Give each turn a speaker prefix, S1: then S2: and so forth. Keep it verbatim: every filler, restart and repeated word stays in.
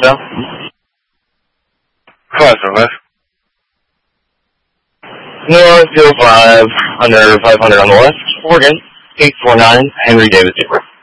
S1: Bell?
S2: Five Northwest.
S1: North zero five, under five hundred on the west, Oregon, eight four nine, Henry Davis.